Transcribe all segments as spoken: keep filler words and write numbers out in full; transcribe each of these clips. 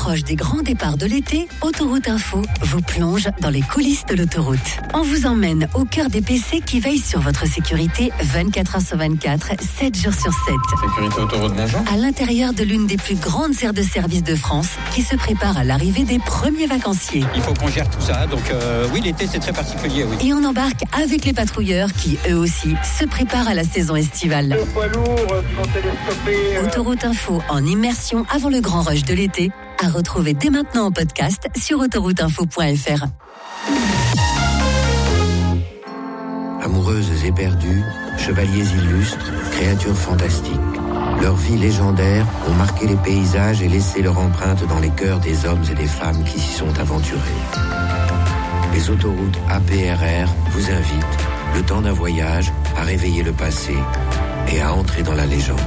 l'approche des grands départs de l'été, Autoroute Info vous plonge dans les coulisses de l'autoroute. On vous emmène au cœur des P C qui veillent sur votre sécurité vingt-quatre heures sur vingt-quatre, sept jours sur sept. Sécurité Autoroute, bonjour. À l'intérieur de l'une des plus grandes aires de service de France qui se prépare à l'arrivée des premiers vacanciers. Il faut qu'on gère tout ça, donc euh, oui, l'été c'est très particulier, oui. Et on embarque avec les patrouilleurs qui, eux aussi, se préparent à la saison estivale. Le poids lourd qui vont télescoper. euh, Autoroute Info en immersion avant le grand rush de l'été, à retrouver dès maintenant en podcast sur autoroute info point f r. Amoureuses éperdues, chevaliers illustres, créatures fantastiques. Leurs vies légendaires ont marqué les paysages et laissé leur empreinte dans les cœurs des hommes et des femmes qui s'y sont aventurés. Les autoroutes A P R R vous invitent, le temps d'un voyage, à réveiller le passé et à entrer dans la légende.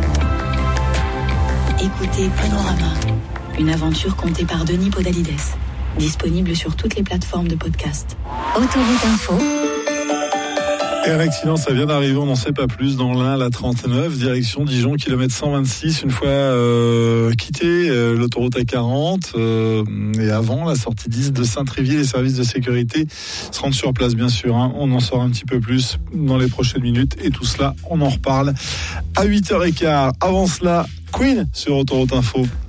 Écoutez Panorama, une aventure contée par Denis Podalides. Disponible sur toutes les plateformes de podcast. Autoroute Info. Et un accident, ça vient d'arriver, on n'en sait pas plus, dans l'Ain, la trente-neuf, direction Dijon, kilomètre cent vingt-six, une fois euh, quitté euh, l'autoroute A quarante, euh, et avant la sortie dix de Saint-Trévier, les services de sécurité se rendent sur place, bien sûr, hein. On en saura un petit peu plus dans les prochaines minutes, et tout cela, on en reparle à huit heures quinze. Avant cela, Queen sur Autoroute Info.